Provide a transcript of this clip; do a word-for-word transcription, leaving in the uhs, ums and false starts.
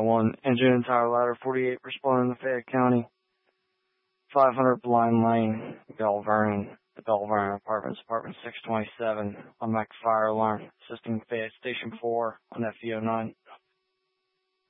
oh one, engine and tire ladder forty-eight, responding to Fayette County, five hundred Blind Lane, Bell Vernon, the Bell Vernon Apartments, Apartment six twenty-seven, automatic fire alarm, assisting Fayette Station four on F E O nine.